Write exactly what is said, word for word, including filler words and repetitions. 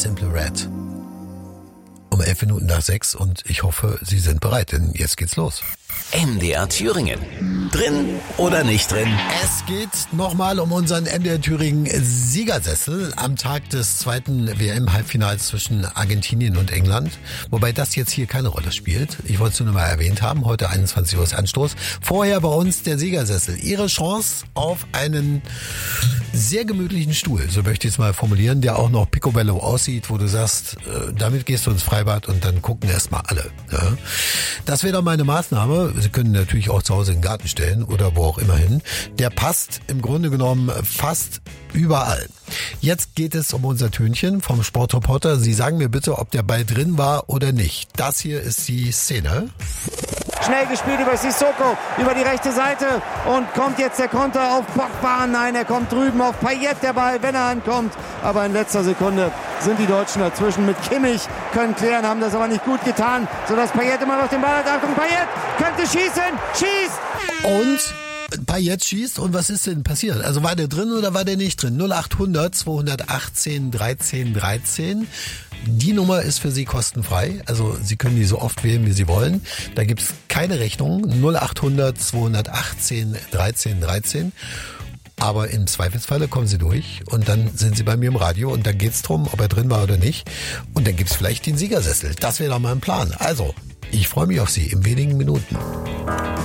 Simple Red. Um elf Minuten nach sechs und ich hoffe, Sie sind bereit, denn jetzt geht's los. M D R Thüringen. Drin oder nicht drin? Es geht nochmal um unseren M D R Thüringen Siegersessel am Tag des zweiten W M-Halbfinals zwischen Argentinien und England. Wobei das jetzt hier keine Rolle spielt. Ich wollte es nur noch mal erwähnt haben. Heute einundzwanzig Uhr ist Anstoß. Vorher bei uns der Siegersessel. Ihre Chance auf einen sehr gemütlichen Stuhl, so möchte ich es mal formulieren, der auch noch picobello aussieht, wo du sagst, äh, damit gehst du ins Freibad und dann gucken erstmal alle. Ja. Das wäre doch meine Maßnahme. Sie können natürlich auch zu Hause in den Garten stellen oder wo auch immer hin. Der passt im Grunde genommen fast überall. Jetzt geht es um unser Tönchen vom Sportreporter. Sie sagen mir bitte, ob der Ball drin war oder nicht. Das hier ist die Szene. Schnell gespielt über Sissoko, über die rechte Seite und kommt jetzt der Konter auf Pogba. Nein, er kommt drüben auf Payet, der Ball, wenn er ankommt. Aber in letzter Sekunde sind die Deutschen dazwischen mit Kimmich, können klären, haben das aber nicht gut getan, sodass Payet immer noch den Ball hat. Achtung, Payet könnte schießen, schießt! Und Payet schießt und was ist denn passiert? Also war der drin oder war der nicht drin? null achthundert zweihundertachtzehn dreizehn dreizehn. Die Nummer ist für Sie kostenfrei. Also Sie können die so oft wählen, wie Sie wollen. Da gibt es keine Rechnung. null achthundert zweihundertachtzehn dreizehn dreizehn. Aber im Zweifelsfalle kommen Sie durch und dann sind Sie bei mir im Radio und dann geht's drum, ob er drin war oder nicht. Und dann gibt's vielleicht den Siegersessel. Das wäre doch mal ein Plan. Also, ich freue mich auf Sie in wenigen Minuten.